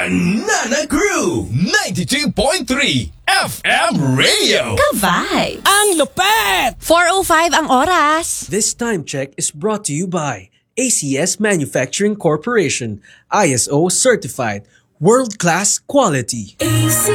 Banana Crew 92.3 FM Radio. Ka-vibes! Ang lupet! 4:05 ang oras. This time check is brought to you by ACS Manufacturing Corporation, ISO certified, world-class quality.